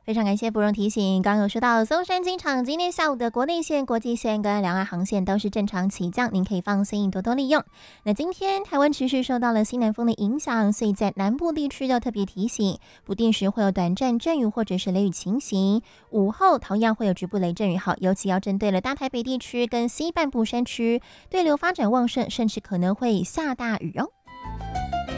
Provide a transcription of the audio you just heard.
非常感谢不容提醒，刚刚有说到松山机场今天下午的国内线、国际线跟两岸航线都是正常起降，您可以放心多多利用。那今天台湾持续受到了西南风的影响，所以在南部地区要特别提醒，不定时会有短暂阵雨或者是雷雨情形，午后同样会有局部雷阵雨，尤其要针对了大台北地区跟西半部山区，对流发展旺盛，甚至可能会下大雨哦。